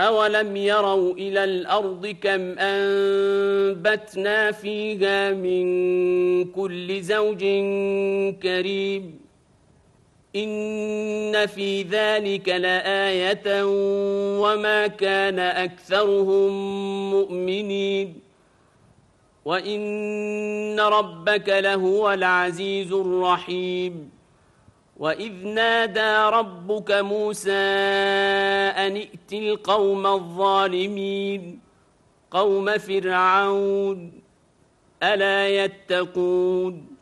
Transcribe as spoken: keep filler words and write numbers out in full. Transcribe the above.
أولم يروا إلى الأرض كم أنبتنا فيها من كل زوج كريم إن في ذلك لآية وما كان أكثرهم مؤمنين وإن ربك لهو العزيز الرحيم وإذ نادى ربك موسى أن ائت القوم الظالمين قوم فرعون ألا يتقون